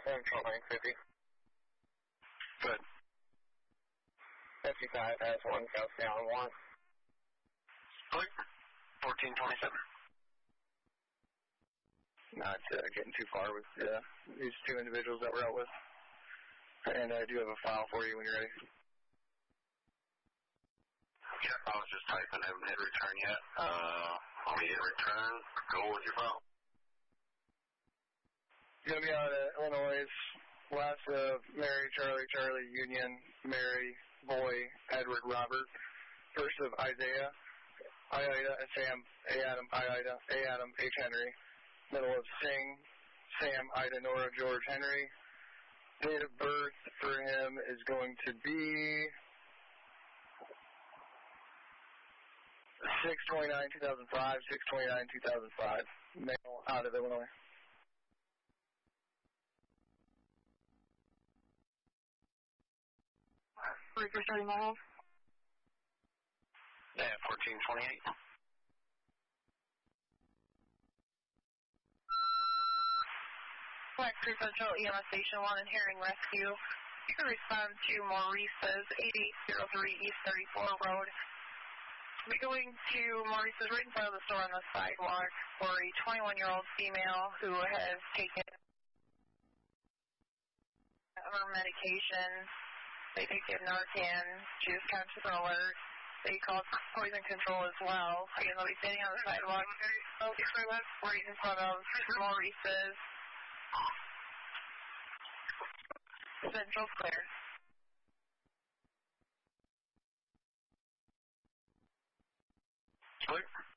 Central 950. Good. 55 has 1 South down 1. Clear. 1427. Not getting too far with these two individuals that we're out with. And I do have a file for you when you're ready. Yep, I was just typing. I haven't hit return yet. Let me hit return. Go with your file. Going to be out of Illinois. Last of Mary, Charlie, Union, Mary, Boy, Edward, Robert. First of Isaiah, Ida, Sam, A. Adam, A. Adam, H. Henry. Middle of Sing, Sam, Ida, Nora, George, Henry. Date of birth for him is going to be 6/29/2005, 6/29/2005. Male, out of Illinois. Reaper starting my hold. Yeah, 1428. Black Creek Central EMS Station 1 and Herring Rescue. You can respond to Maurice's 8803 East 34 Road. We're going to Maurice's right in front of the store on the sidewalk for a 21-year-old female who has taken her medication. They did give Narcan. She is conscious and alert. They called poison control as well. Again, they'll be standing on the sidewalk right in front of Maurice's. Central clear. Clear.